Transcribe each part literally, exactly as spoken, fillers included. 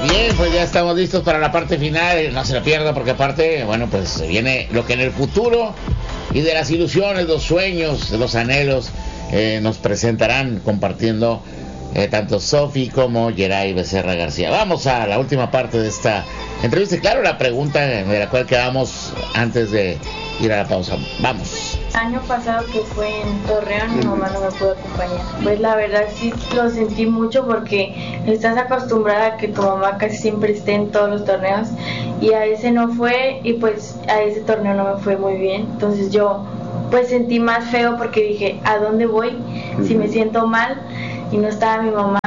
Bien, pues ya estamos listos para la parte final, no se la pierda porque aparte, bueno, pues viene lo que en el futuro y de las ilusiones, los sueños, los anhelos eh, nos presentarán compartiendo eh, tanto Sofi como Yeray Becerra García. Vamos a la última parte de esta entrevista y claro, la pregunta de la cual quedamos antes de ir a la pausa. Vamos. Año pasado que fue en Torreón, mi mamá no me pudo acompañar. Pues la verdad sí lo sentí mucho porque estás acostumbrada a que tu mamá casi siempre esté en todos los torneos y a ese no fue y pues a ese torneo no me fue muy bien. Entonces yo pues sentí más feo porque dije, ¿a dónde voy? Si me siento mal y no estaba mi mamá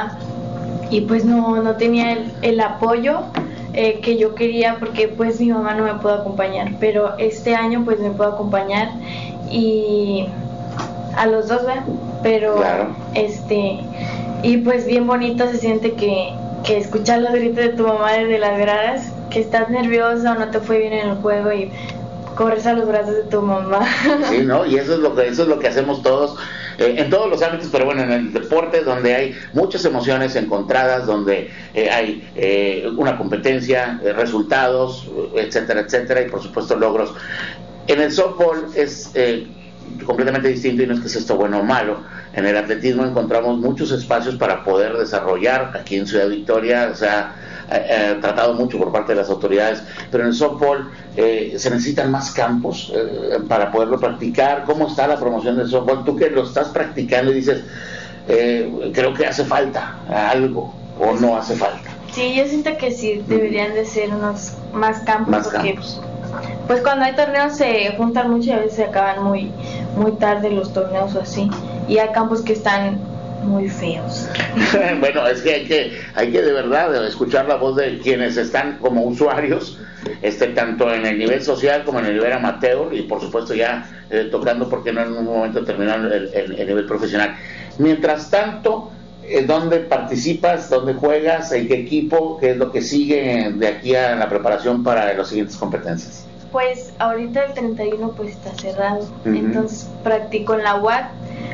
y pues no, no tenía el, el apoyo eh, que yo quería porque pues mi mamá no me pudo acompañar, pero este año pues me puedo acompañar y a los dos, ¿verdad? Pero claro. este y pues bien bonito se siente que, que escuchar los gritos de tu mamá desde las gradas, que estás nerviosa o no te fue bien en el juego y corres a los brazos de tu mamá. Sí, ¿no? Y eso es lo que eso es lo que hacemos todos eh, en todos los ámbitos, pero bueno, en el deporte donde hay muchas emociones encontradas, donde eh, hay eh, una competencia, eh, resultados, etcétera, etcétera, y por supuesto logros. En el softball es eh, completamente distinto y no es que sea esto bueno o malo. En el atletismo encontramos muchos espacios para poder desarrollar. Aquí en Ciudad Victoria se ha eh, tratado mucho por parte de las autoridades, pero en el softball eh, se necesitan más campos eh, para poderlo practicar. ¿Cómo está la promoción del softball? Tú que lo estás practicando y dices, eh, creo que hace falta algo o no hace falta. Sí, yo siento que sí deberían de ser unos más campos, más porque campos. Pues cuando hay torneos se juntan mucho y a veces se acaban muy muy tarde los torneos o así, y hay campos que están muy feos. Bueno, es que hay que hay que de verdad escuchar la voz de quienes están como usuarios, este tanto en el nivel social como en el nivel amateur y por supuesto ya eh, tocando, porque no en un momento terminar el, el, el nivel profesional. Mientras tanto, ¿dónde participas? ¿Dónde juegas? ¿En qué equipo? ¿Qué es lo que sigue de aquí a la preparación para las siguientes competencias? Pues ahorita el treinta y uno pues está cerrado, uh-huh. Entonces practico en la U A D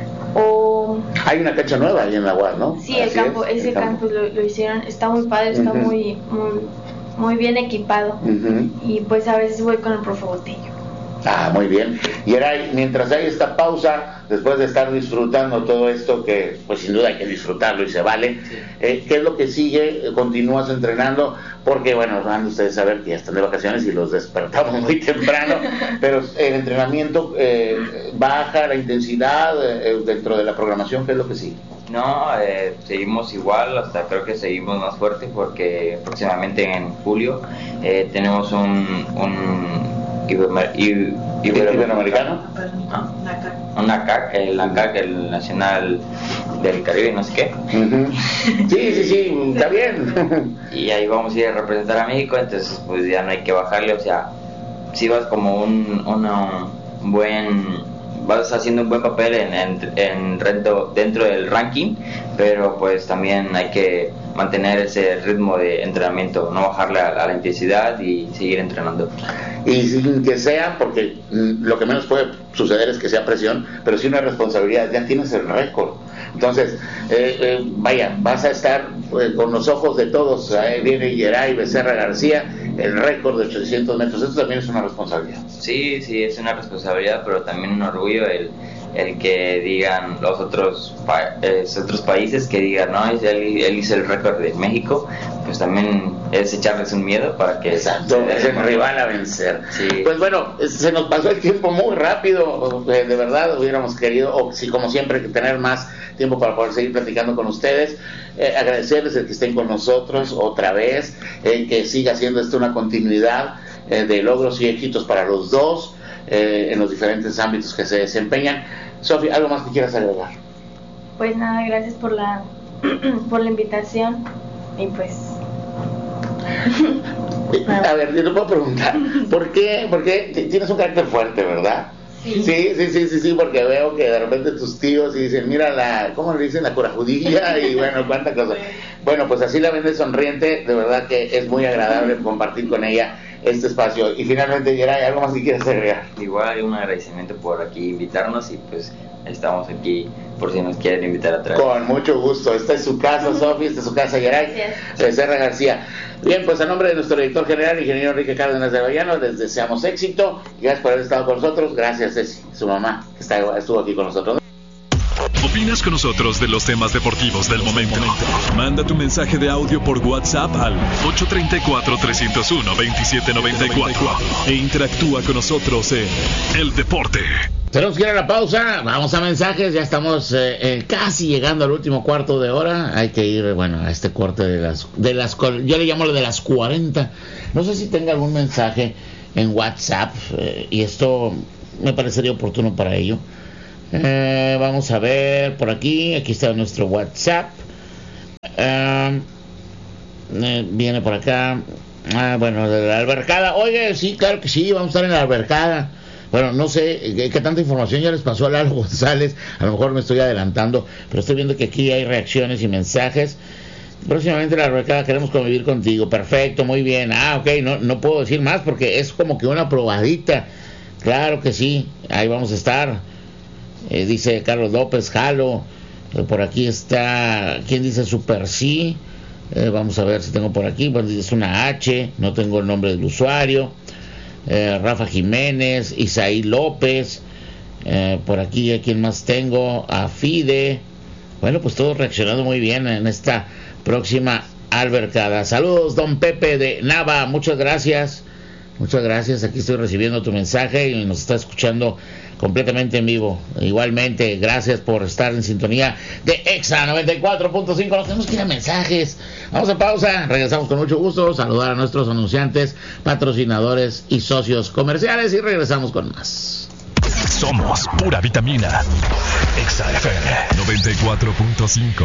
o... Hay una cancha nueva ahí en la U A D, ¿no? Sí, el campo, es, ese el campo, campo lo, lo hicieron, está muy padre, está uh-huh. muy, muy muy bien equipado, uh-huh. Y pues a veces voy con el profe Botello. Ah, muy bien. Y era, mientras hay esta pausa, después de estar disfrutando todo esto, que pues sin duda hay que disfrutarlo y se vale, sí. eh, ¿qué es lo que sigue? ¿Continúas entrenando? Porque bueno, van ustedes a ver que ya están de vacaciones y los despertamos muy temprano, pero el entrenamiento eh, baja la intensidad eh, dentro de la programación, ¿qué es lo que sigue? No, eh, seguimos igual, hasta creo que seguimos más fuerte porque próximamente en julio eh, tenemos un... un Iber, Iber, Iber, ¿Iberoamericano? ¿Ah? Un A C A C, el A C A C, el Nacional del Caribe, no sé qué. Uh-huh. Sí, sí, sí, está bien. Y ahí vamos a ir a representar a México, entonces pues ya no hay que bajarle, o sea, si vas como un, una, un buen, vas haciendo un buen papel en, en, en rento, dentro del ranking, pero pues también hay que mantener ese ritmo de entrenamiento, no bajarle a, a la intensidad y seguir entrenando. Y sin que sea, porque lo que menos puede suceder es que sea presión, pero sí una responsabilidad, ya tienes el récord. Entonces, eh, eh, vaya, vas a estar pues, con los ojos de todos. Ahí viene Yeray Becerra García, el récord de ochocientos metros. Esto también es una responsabilidad. Sí, sí, es una responsabilidad, pero también un orgullo el, el que digan los otros, pa- eh, otros países que digan, no, él, él hizo el récord de México, pues también es echarles un miedo para que... Exacto, es el rival a vencer. Sí. Pues bueno, se nos pasó el tiempo muy rápido, de verdad hubiéramos querido, o si como siempre, tener más tiempo para poder seguir platicando con ustedes. Eh, agradecerles el que estén con nosotros otra vez, eh, que siga siendo esto una continuidad eh, de logros y éxitos para los dos eh, en los diferentes ámbitos que se desempeñan. Sofi, ¿algo más que quieras agregar? Pues nada, gracias por la por la invitación y pues... A ver, yo te puedo preguntar, ¿por qué? Porque tienes un carácter fuerte, ¿verdad? Sí. Sí, sí, sí, sí, sí, porque veo que de repente tus tíos y dicen, mira la, ¿cómo le dicen? La corajudilla y bueno, cuánta cosa. Bueno, pues así la ven de sonriente, de verdad que es muy agradable compartir con ella este espacio. Y finalmente, Yeray, ¿algo más que quieras agregar? Igual un agradecimiento por aquí invitarnos y pues estamos aquí por si nos quieren invitar a traer. Con mucho gusto, esta es su casa, Sofi, esta es su casa, Yeray Becerra García. Bien, pues a nombre de nuestro director general, ingeniero Enrique Cárdenas de Avellano, les deseamos éxito. Gracias por haber estado con nosotros. Gracias, Ceci, su mamá, que está, estuvo aquí con nosotros. ¿Opinas con nosotros de los temas deportivos del momento? Manda tu mensaje de audio por WhatsApp al ocho tres cuatro, tres cero uno, dos siete nueve cuatro e interactúa con nosotros en El Deporte. Tenemos que ir a la pausa, vamos a mensajes, ya estamos eh, eh, casi llegando al último cuarto de hora. Hay que ir, bueno, a este corte de las, de las, yo le llamo lo de las cuarenta. No sé si tenga algún mensaje en WhatsApp, eh, y esto me parecería oportuno para ello. Eh, vamos a ver por aquí, aquí está nuestro WhatsApp. Eh, eh, viene por acá. Ah, bueno, de la albercada. Oye, sí, claro que sí, vamos a estar en la albercada. Bueno, no sé qué, qué tanta información ya les pasó a Lalo González. A lo mejor me estoy adelantando, pero estoy viendo que aquí hay reacciones y mensajes. Próximamente en la albercada queremos convivir contigo. Perfecto, muy bien. Ah, ok, no, no puedo decir más porque es como que una probadita. Claro que sí, ahí vamos a estar. Eh, dice Carlos López, jalo. Eh, por aquí está, ¿quién dice Super sí? Eh, vamos a ver si tengo por aquí. Bueno, es una H, no tengo el nombre del usuario. Eh, Rafa Jiménez, Isaí López. Eh, por aquí, ¿a quién más tengo? A Fide. Bueno, pues todos reaccionando muy bien en esta próxima albercada. Saludos, don Pepe de Nava, muchas gracias. Muchas gracias, aquí estoy recibiendo tu mensaje y nos está escuchando completamente en vivo. Igualmente, gracias por estar en sintonía de Exa noventa y cuatro punto cinco. Nos tenemos que ir a mensajes. Vamos a pausa, regresamos con mucho gusto. Saludar a nuestros anunciantes, patrocinadores y socios comerciales y regresamos con más. Somos pura vitamina. Exa F M noventa y cuatro punto cinco.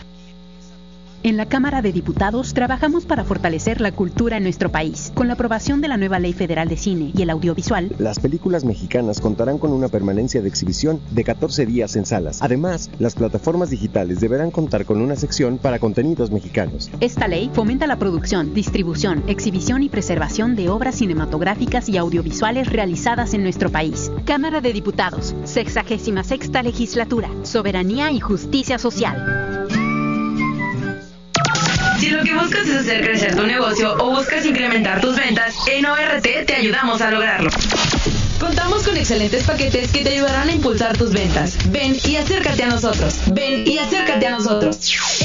En la Cámara de Diputados trabajamos para fortalecer la cultura en nuestro país. Con la aprobación de la nueva Ley Federal de Cine y el Audiovisual, las películas mexicanas contarán con una permanencia de exhibición de catorce días en salas. Además, las plataformas digitales deberán contar con una sección para contenidos mexicanos. Esta ley fomenta la producción, distribución, exhibición y preservación de obras cinematográficas y audiovisuales realizadas en nuestro país. Cámara de Diputados, sexagésima sexta legislatura, soberanía y justicia social. Si lo que buscas es hacer crecer tu negocio o buscas incrementar tus ventas, en O R T te ayudamos a lograrlo. Contamos con excelentes paquetes que te ayudarán a impulsar tus ventas. Ven y acércate a nosotros. Ven y acércate a nosotros.